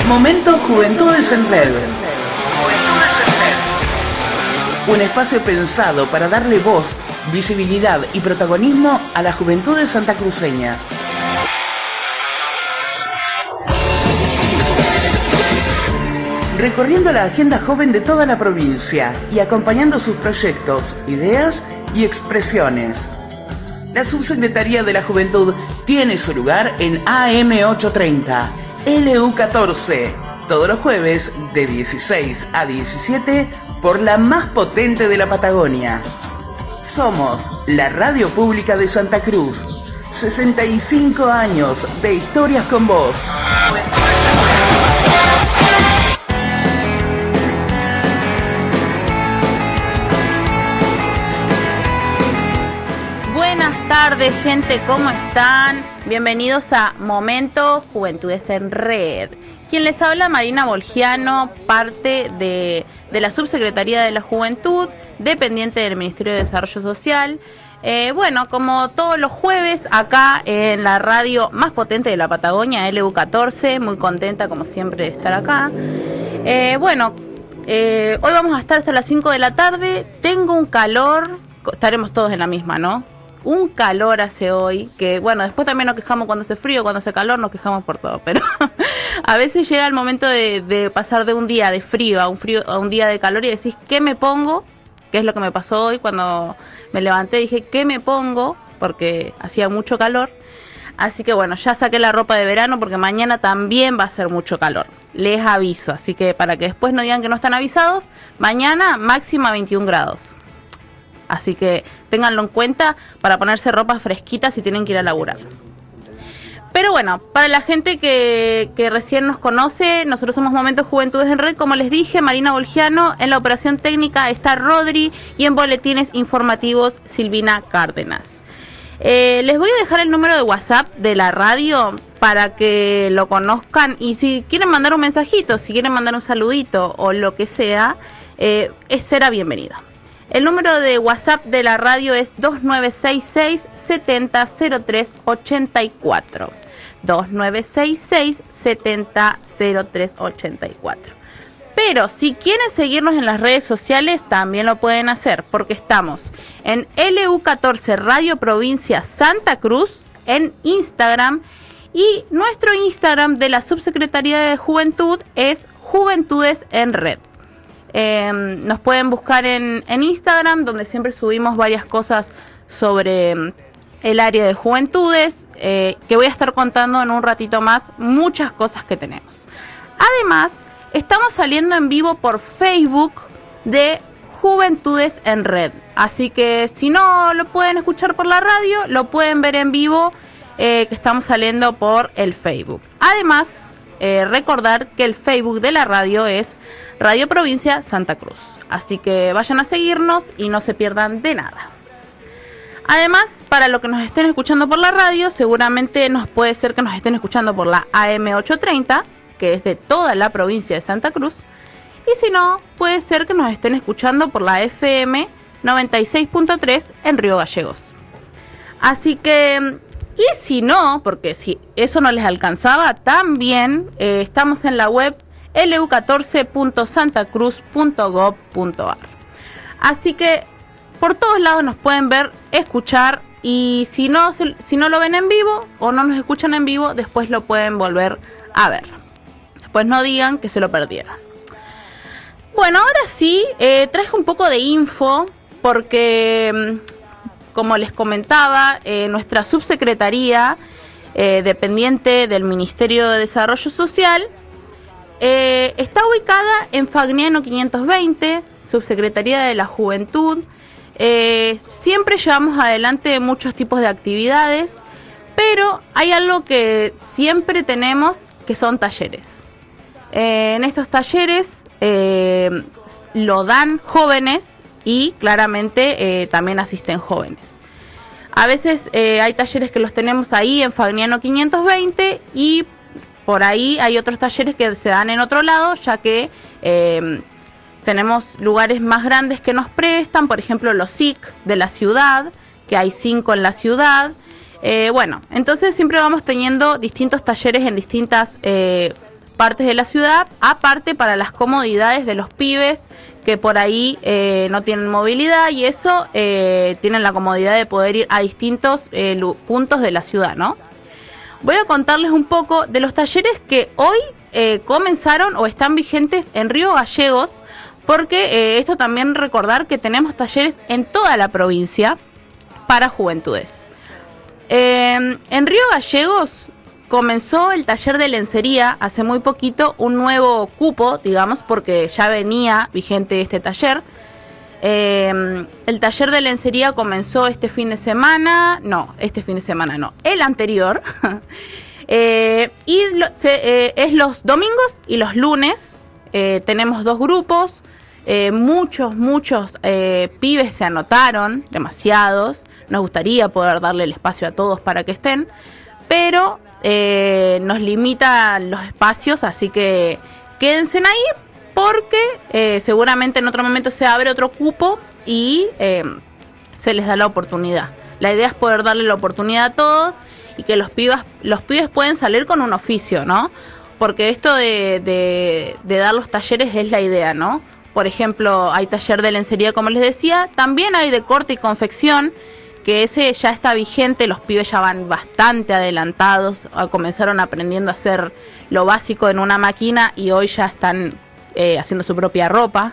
Momento Juventudes en Red. Juventudes en Red. Un espacio pensado para darle voz, visibilidad y protagonismo a las juventudes santacruceñas. Recorriendo la agenda joven de toda la provincia y acompañando sus proyectos, ideas y expresiones. La Subsecretaría de la Juventud tiene su lugar en AM830, LU14, todos los jueves de 16 a 17 por la más potente de la Patagonia. Somos la radio pública de Santa Cruz. 65 años de historias con vos. Buenas tardes, gente, ¿cómo están? Bienvenidos a Momento Juventudes en Red. Quien les habla, Marina Bolgiano, parte de la Subsecretaría de la Juventud, dependiente del Ministerio de Desarrollo Social. Bueno, como todos los jueves, acá en la radio más potente de la Patagonia, LU14, muy contenta como siempre de estar acá. Hoy vamos a estar hasta las 5 de la tarde. Tengo un calor, estaremos todos en la misma, ¿no? Un calor hace hoy, que bueno, después también nos quejamos cuando hace frío, cuando hace calor, nos quejamos por todo, pero a veces llega el momento de pasar de un día de frío a un día de calor y decís, ¿qué me pongo? Que es lo que me pasó hoy cuando me levanté, dije, ¿qué me pongo? Porque hacía mucho calor. Así que bueno, ya saqué la ropa de verano porque mañana también va a ser mucho calor. Les aviso, así que para que después no digan que no están avisados, mañana máxima 21 grados. Así que ténganlo en cuenta para ponerse ropa fresquita si tienen que ir a laburar. Pero bueno, para la gente que recién nos conoce, nosotros somos Momentos Juventudes en Red. Como les dije, Marina Bolgiano, en la operación técnica está Rodri y en boletines informativos Silvina Cárdenas. Les voy a dejar el número de WhatsApp de la radio para que lo conozcan y si quieren mandar un mensajito, si quieren mandar un saludito o lo que sea, será bienvenido. El número de WhatsApp de la radio es 2966 700384. 2966 700384. Pero si quieren seguirnos en las redes sociales, también lo pueden hacer, porque estamos en LU14 Radio Provincia Santa Cruz, en Instagram, y nuestro Instagram de la Subsecretaría de Juventud es Juventudes en Red. Nos pueden buscar en Instagram, donde siempre subimos varias cosas sobre el área de juventudes, que voy a estar contando en un ratito más, muchas cosas que tenemos. Además, estamos saliendo en vivo por Facebook de Juventudes en Red, así que si no lo pueden escuchar por la radio, lo pueden ver en vivo, que estamos saliendo por el Facebook. Además, recordar que el Facebook de la radio es Radio Provincia Santa Cruz. Así que vayan a seguirnos y no se pierdan de nada. Además, para los que nos estén escuchando por la radio, seguramente nos puede ser que nos estén escuchando por la AM830, que es de toda la provincia de Santa Cruz. Y si no, puede ser que nos estén escuchando por la FM 96.3 en Río Gallegos. Así que, y si no, porque si eso no les alcanzaba, también estamos en la web lu14.santacruz.gov.ar. Así que por todos lados nos pueden ver, escuchar, y si no lo ven en vivo o no nos escuchan en vivo, después lo pueden volver a ver. Después no digan que se lo perdieron. Bueno, ahora sí, traje un poco de info porque, como les comentaba, nuestra subsecretaría, dependiente del Ministerio de Desarrollo Social, está ubicada en Fagnano 520, Subsecretaría de la Juventud. Siempre llevamos adelante muchos tipos de actividades, pero hay algo que siempre tenemos, que son talleres. En estos talleres lo dan jóvenes y claramente también asisten jóvenes. A veces hay talleres que los tenemos ahí en Fagnano 520 y por ahí hay otros talleres que se dan en otro lado, ya que tenemos lugares más grandes que nos prestan, por ejemplo los SIC de la ciudad, que hay 5 en la ciudad. Entonces siempre vamos teniendo distintos talleres en distintas partes de la ciudad, aparte para las comodidades de los pibes que por ahí no tienen movilidad y eso, tienen la comodidad de poder ir a distintos puntos de la ciudad, ¿no? Voy a contarles un poco de los talleres que hoy comenzaron o están vigentes en Río Gallegos, porque esto también recordar que tenemos talleres en toda la provincia para juventudes. En Río Gallegos comenzó el taller de lencería hace muy poquito, un nuevo cupo, digamos, porque ya venía vigente este taller. El taller de lencería comenzó el anterior. Es los domingos y los lunes. Tenemos 2 grupos. Muchos pibes se anotaron, demasiados. Nos gustaría poder darle el espacio a todos para que estén, pero nos limitan los espacios, así que quédense ahí porque seguramente en otro momento se abre otro cupo y se les da la oportunidad. La idea es poder darle la oportunidad a todos y que los pibes pueden salir con un oficio, ¿no? Porque esto de dar los talleres es la idea, ¿no? Por ejemplo, hay taller de lencería, como les decía, también hay de corte y confección, que ese ya está vigente, los pibes ya van bastante adelantados, comenzaron aprendiendo a hacer lo básico en una máquina y hoy ya están haciendo su propia ropa.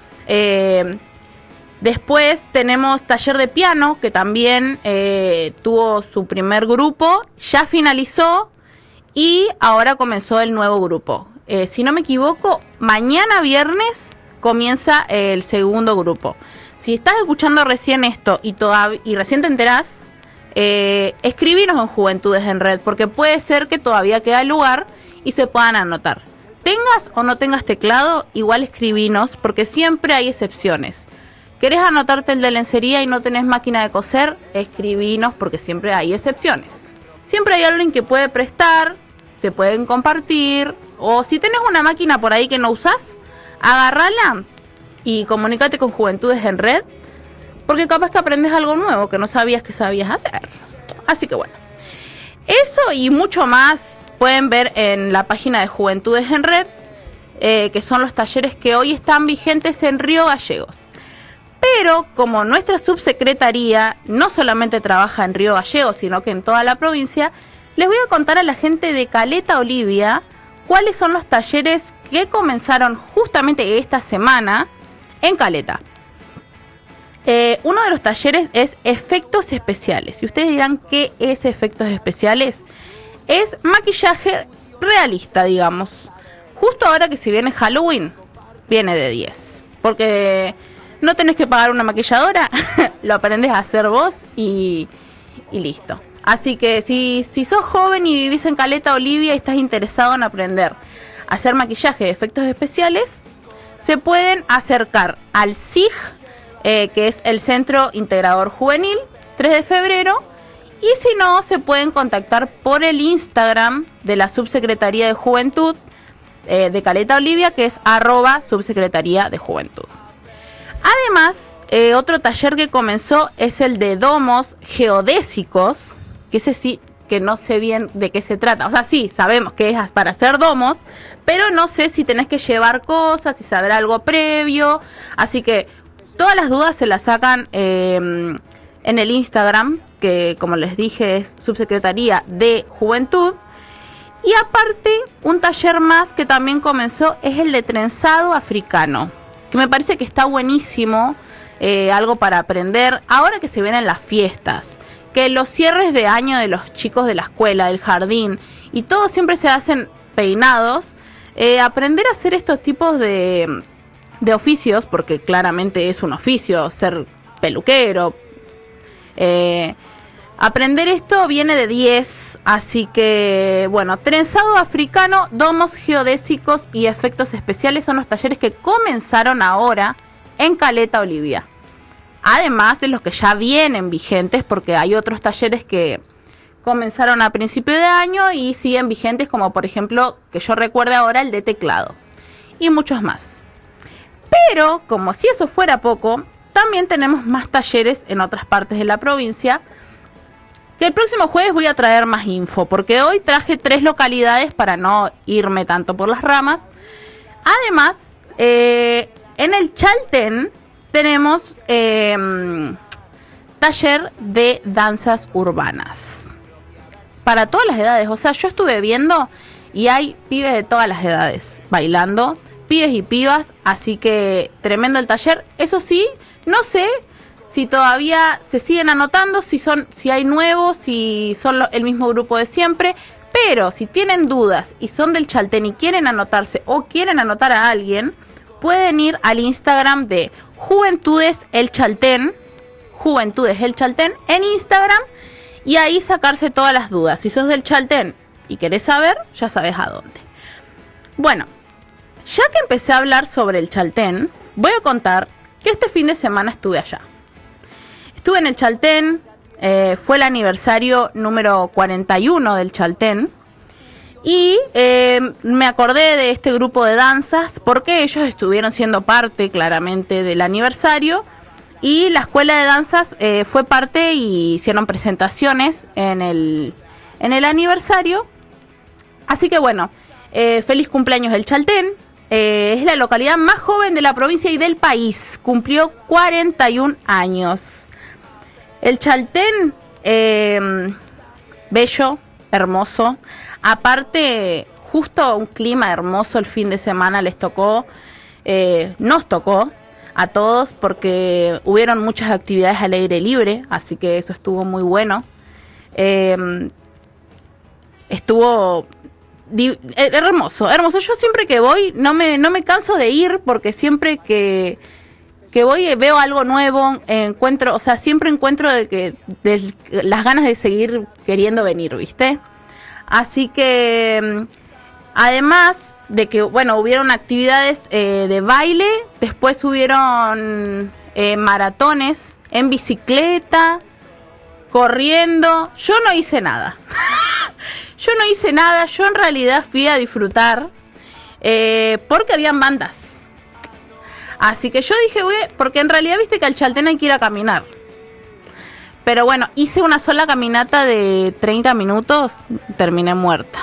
Después tenemos taller de piano, que también tuvo su primer grupo, ya finalizó y ahora comenzó el nuevo grupo. Si no me equivoco, mañana viernes comienza el segundo grupo. Si estás escuchando recién esto y recién te enterás, escribinos en Juventudes en Red, porque puede ser que todavía queda lugar y se puedan anotar. Tengas o no tengas teclado, igual escribinos, porque siempre hay excepciones. ¿Querés anotarte el de lencería y no tenés máquina de coser? Escribinos, porque siempre hay excepciones. Siempre hay alguien que puede prestar, se pueden compartir, o si tenés una máquina por ahí que no usás, agarrala y comunícate con Juventudes en Red, porque capaz que aprendes algo nuevo que no sabías que sabías hacer. Así que bueno, eso y mucho más pueden ver en la página de Juventudes en Red, que son los talleres que hoy están vigentes en Río Gallegos. Pero como nuestra subsecretaría no solamente trabaja en Río Gallegos, sino que en toda la provincia, les voy a contar a la gente de Caleta Olivia cuáles son los talleres que comenzaron justamente esta semana en Caleta. Uno de los talleres es efectos especiales. Y ustedes dirán, ¿qué es efectos especiales? Es maquillaje realista, digamos. Justo ahora que si viene Halloween, viene de 10. Porque no tenés que pagar una maquilladora, lo aprendés a hacer vos y listo. Así que si sos joven y vivís en Caleta Olivia y estás interesado en aprender a hacer maquillaje de efectos especiales, se pueden acercar al SIG, que es el Centro Integrador Juvenil, 3 de febrero, y si no, se pueden contactar por el Instagram de la Subsecretaría de Juventud de Caleta Olivia, que es @Subsecretaría de Juventud. Además, otro taller que comenzó es el de domos geodésicos, que ese sí que no sé bien de qué se trata. O sea, sí, sabemos que es para hacer domos, pero no sé si tenés que llevar cosas, si saber algo previo. Así que todas las dudas se las sacan en el Instagram, que como les dije es Subsecretaría de Juventud. Y aparte, un taller más que también comenzó es el de trenzado africano, que me parece que está buenísimo, algo para aprender ahora que se vienen las fiestas, que los cierres de año de los chicos de la escuela, del jardín, y todos siempre se hacen peinados. Aprender a hacer estos tipos de oficios, porque claramente es un oficio, ser peluquero. Aprender esto viene de 10, así que bueno, trenzado africano, domos geodésicos y efectos especiales son los talleres que comenzaron ahora en Caleta Olivia. Además de los que ya vienen vigentes, porque hay otros talleres que comenzaron a principio de año y siguen vigentes, como por ejemplo, que yo recuerde ahora, el de teclado. Y muchos más. Pero, como si eso fuera poco, también tenemos más talleres en otras partes de la provincia. que el próximo jueves voy a traer más info, porque hoy traje 3 localidades para no irme tanto por las ramas. Además, en el Chaltén tenemos taller de danzas urbanas para todas las edades. O sea, yo estuve viendo y hay pibes de todas las edades bailando, pibes y pibas, así que tremendo el taller. Eso sí, no sé si todavía se siguen anotando, si hay nuevos, si son el mismo grupo de siempre, pero si tienen dudas y son del Chaltén y quieren anotarse o quieren anotar a alguien, pueden ir al Instagram de Juventudes El Chaltén en Instagram, y ahí sacarse todas las dudas. Si sos del Chaltén y querés saber, ya sabes a dónde. Bueno, ya que empecé a hablar sobre el Chaltén, voy a contar que este fin de semana estuve allá. Estuve en el Chaltén, fue el aniversario número 41 del Chaltén, y me acordé de este grupo de danzas porque ellos estuvieron siendo parte claramente del aniversario, y la escuela de danzas fue parte y hicieron presentaciones en el aniversario. Así que bueno, feliz cumpleaños el Chaltén. Es la localidad más joven de la provincia y del país, cumplió 41 años. El Chaltén, bello, hermoso. Aparte, justo un clima hermoso el fin de semana nos tocó a todos, porque hubieron muchas actividades al aire libre, así que eso estuvo muy bueno. Estuvo hermoso. Yo siempre que voy no me canso de ir, porque siempre que voy veo algo nuevo, siempre encuentro de las ganas de seguir queriendo venir, ¿viste? Así que, además de que, bueno, hubieron actividades de baile, después hubieron maratones en bicicleta, corriendo. Yo no hice nada. Yo en realidad fui a disfrutar, porque habían bandas. Así que yo dije, porque en realidad viste que al Chaltén hay que ir a caminar. Pero bueno, hice una sola caminata de 30 minutos, terminé muerta.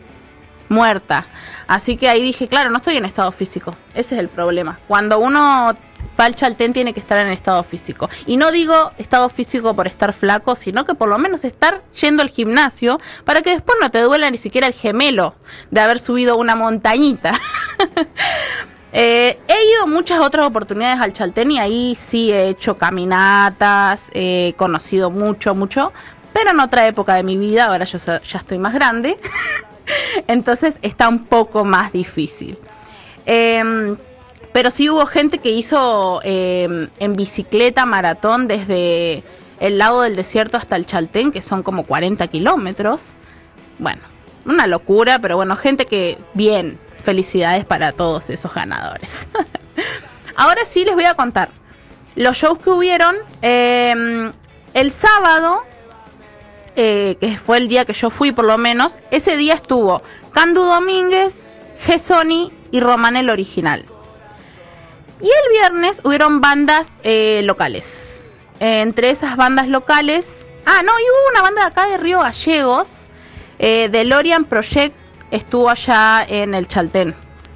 Así que ahí dije, claro, no estoy en estado físico. Ese es el problema. Cuando uno va al Chaltén tiene que estar en estado físico. Y no digo estado físico por estar flaco, sino que por lo menos estar yendo al gimnasio para que después no te duela ni siquiera el gemelo de haber subido una montañita. He ido muchas otras oportunidades al Chaltén y ahí sí he hecho caminatas, he conocido mucho, pero en otra época de mi vida. Ahora yo ya estoy más grande, entonces está un poco más difícil. Pero sí hubo gente que hizo en bicicleta maratón desde el lado del desierto hasta el Chaltén, que son como 40 kilómetros. Bueno, una locura, pero bueno, gente que bien. Felicidades para todos esos ganadores. Ahora sí les voy a contar los shows que hubieron. El sábado, que fue el día que yo fui por lo menos, ese día estuvo Candu Domínguez, Gesoni y Román el Original. Y el viernes hubieron bandas locales. Entre esas bandas locales... y hubo una banda de acá de Río Gallegos, de Lorian Project, estuvo allá en el Chaltén.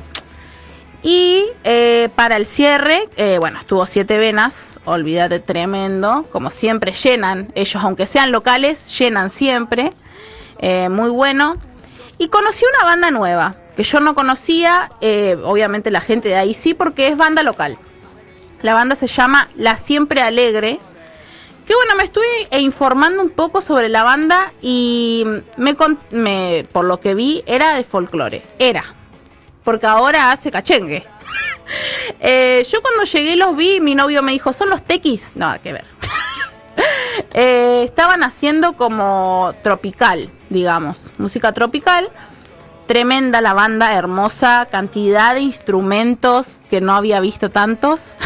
Y para el cierre, estuvo 7 Venas, olvídate, tremendo. Como siempre llenan, ellos aunque sean locales, llenan siempre. Muy bueno. Y conocí una banda nueva, que yo no conocía, obviamente la gente de ahí sí, porque es banda local. La banda se llama La Siempre Alegre. Que bueno, me estuve informando un poco sobre la banda y por lo que vi, era de folclore. Porque ahora hace cachengue. Yo cuando llegué y los vi, mi novio me dijo, ¿son los tequis? Nada que ver. Estaban haciendo como tropical, digamos, música tropical. Tremenda la banda, hermosa, cantidad de instrumentos que no había visto tantos.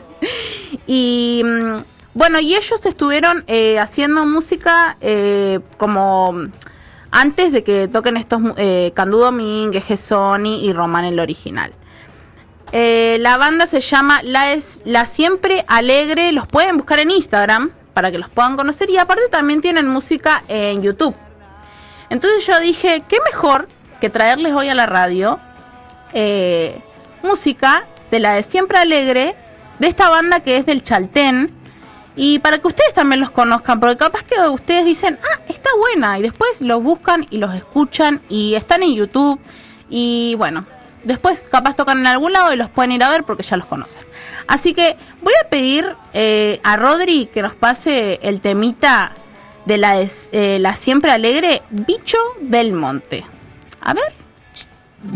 Y ellos estuvieron haciendo música como antes de que toquen estos Candu Domínguez, Gesoni y Román el Original. La banda se llama La Siempre Alegre, los pueden buscar en Instagram, para que los puedan conocer, y aparte también tienen música en YouTube. Entonces yo dije, qué mejor que traerles hoy a la radio música de la de Siempre Alegre, de esta banda que es del Chaltén, y para que ustedes también los conozcan, porque capaz que ustedes dicen, está buena, y después los buscan y los escuchan, y están en YouTube, y bueno, después capaz tocan en algún lado y los pueden ir a ver porque ya los conocen. Así que voy a pedir a Rodri que nos pase el temita de la Siempre Alegre, Bicho del Monte. A ver.